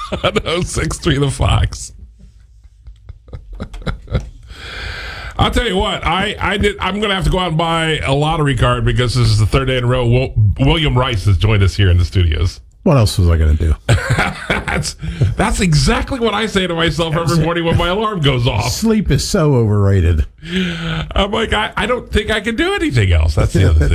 on 063 The Fox. I'll tell you what, I'm going to have to go out and buy a lottery card because this is the third day in a row. William Rice has joined us here in the studios. What else was I going to do? That's exactly what I say to myself every morning when my alarm goes off. Sleep is so overrated. I'm like, I don't think I can do anything else. That's the other thing.